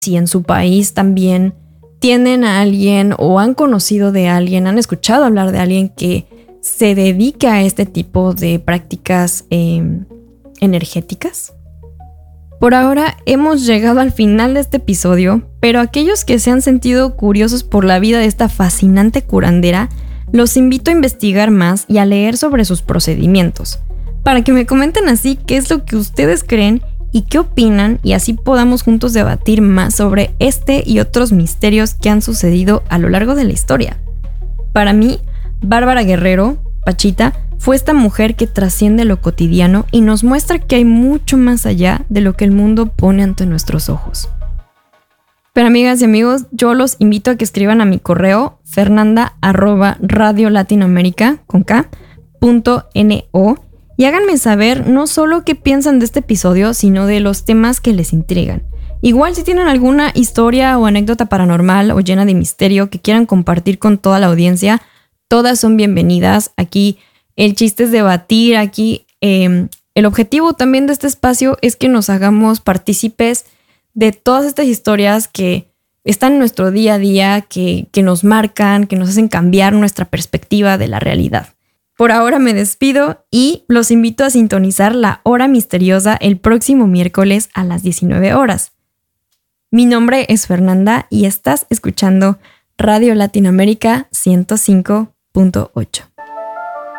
si en su país también tienen a alguien o han conocido de alguien, han escuchado hablar de alguien que se dedica a este tipo de prácticas energéticas. Por ahora hemos llegado al final de este episodio, pero aquellos que se han sentido curiosos por la vida de esta fascinante curandera, los invito a investigar más y a leer sobre sus procedimientos, para que me comenten así qué es lo que ustedes creen y qué opinan, y así podamos juntos debatir más sobre este y otros misterios que han sucedido a lo largo de la historia. Para mí, Bárbara Guerrero, Pachita, fue esta mujer que trasciende lo cotidiano y nos muestra que hay mucho más allá de lo que el mundo pone ante nuestros ojos. Pero amigas y amigos, yo los invito a que escriban a mi correo fernanda@radiolatinoamerica.no y háganme saber no solo qué piensan de este episodio, sino de los temas que les intrigan. Igual si tienen alguna historia o anécdota paranormal o llena de misterio que quieran compartir con toda la audiencia, todas son bienvenidas. Aquí el chiste es debatir, aquí el objetivo también de este espacio es que nos hagamos partícipes de todas estas historias que están en nuestro día a día, que nos marcan, que nos hacen cambiar nuestra perspectiva de la realidad. Por ahora me despido y los invito a sintonizar La Hora Misteriosa el próximo miércoles a las 19 horas. Mi nombre es Fernanda y estás escuchando Radio Latinoamérica 105.8.